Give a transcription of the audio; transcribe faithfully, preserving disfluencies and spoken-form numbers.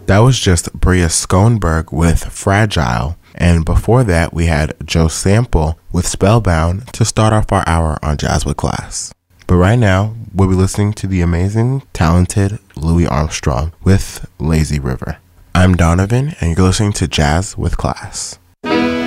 That was just Bria Schoenberg with Fragile. And before that, we had Joe Sample with Spellbound to start off our hour on Jazz with Class. But right now, we'll be listening to the amazing, talented Louis Armstrong with Lazy River. I'm Donovan, and you're listening to Jazz with Class.